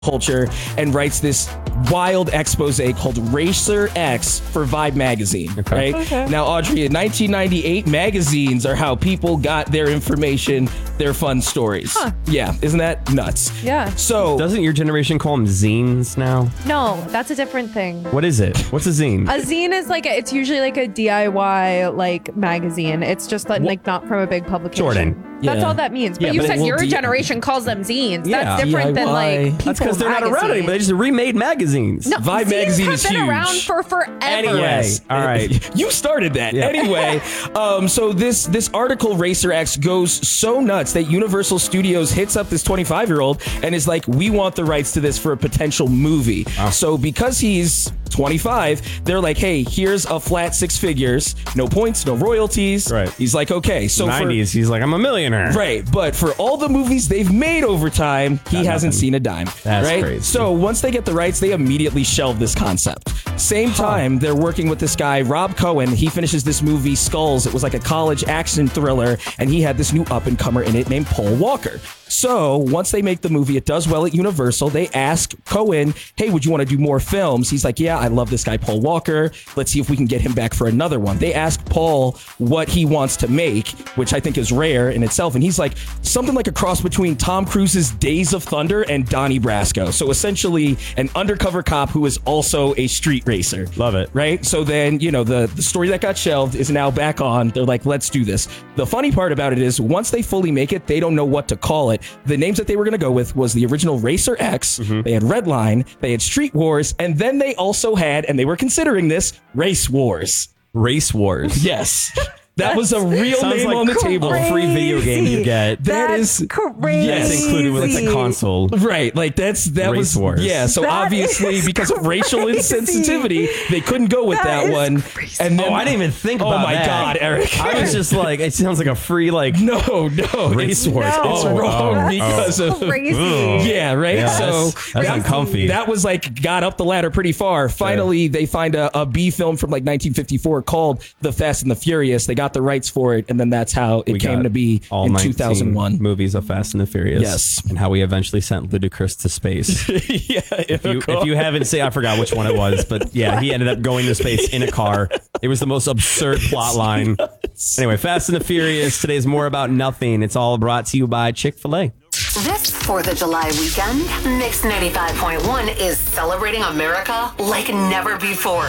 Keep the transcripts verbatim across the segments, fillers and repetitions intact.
culture and writes this wild expose called Racer X for Vibe magazine. Okay. Right? Okay. Now, Audrey, in nineteen ninety-eight, magazines are how people got their information, their fun stories. Huh. Yeah. Isn't that nuts? Yeah. So doesn't your generation call them zines now? No, that's a different thing. What is it? What's a zine? A zine is like, a, it's usually like a D I Y like magazine. It's just like, like not from a big publication. Jordan. That's Yeah. all that means. But Yeah, you but said it will your D- generation calls them zines. Yeah. That's different than like D I Y. people That's because they're not around magazine. anymore. They just remade magazines. No, Vibe zines magazine have is been huge. around for forever. Anyway. Yes. All right. You started that. Yeah. Anyway, um, so this this article, Racer X, goes so nuts that Universal Studios hits up this twenty-five-year-old and is like, we want the rights to this for a potential movie. Wow. So because he's twenty-five, they're like, hey, here's a flat six figures, no points, no royalties. Right. He's like, okay. So nineties, he's like, I'm a millionaire. For, right. But for all the movies they've made over time, he Got hasn't nothing. seen a dime. That's right? crazy. So once they get the rights, they immediately shelve this concept. Same time, they're working with this guy, Rob Cohen. He finishes this movie, Skulls. It was like a college action thriller, and he had this new up-and-comer in it named Paul Walker. So once they make the movie, it does well at Universal. They ask Cohen, hey, would you want to do more films? He's like, yeah, I love this guy, Paul Walker. Let's see if we can get him back for another one. They ask Paul what he wants to make, which I think is rare in itself. And he's like, something like a cross between Tom Cruise's Days of Thunder and Donnie Brasco. So essentially an undercover cop who is also a street racer. Love it. Right? So then, you know, the, the story that got shelved is now back on. They're like, let's do this. The funny part about it is once they fully make it, they don't know what to call it. The names that they were going to go with was the original Racer X, mm-hmm. They had Redline, they had Street Wars, and then they also had, and they were considering this, Race Wars. Race Wars. Yes. That was a real Sounds name like on the crazy. table. A free video game you get. That That's is crazy. Yes, included with the console. Right, like that's that Race was Wars. yeah. So That obviously, is because of racial crazy. insensitivity, they couldn't go with That that, is one. crazy. And then, Oh, I didn't even think oh about my that. God, Eric! I was just like, it sounds like a free like no, no, Race it's, Wars. No. It's Oh, wrong oh, because That's of crazy. yeah, right. Yeah, so that's, that's that- uncomfy. That was like got up the ladder pretty far. Finally, they find a, a B film from like nineteen fifty-four called The Fast and the Furious. They got the rights for it, and then that's how it We came got to be all in nineteen two thousand one. movies of Fast and the Furious. Yes. And how we eventually sent Ludacris to space. yeah, If you, if you haven't seen, I forgot which one it was, but yeah, he ended up going to space in a car. It was the most absurd plot line. Anyway, Fast and the Furious. Today's more about nothing. It's all brought to you by Chick-fil-A. This fourth of July weekend, Mix ninety-five point one is celebrating America like never before.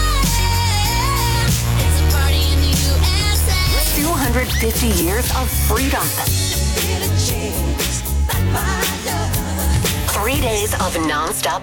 two hundred fifty years of freedom. Three days of non-stop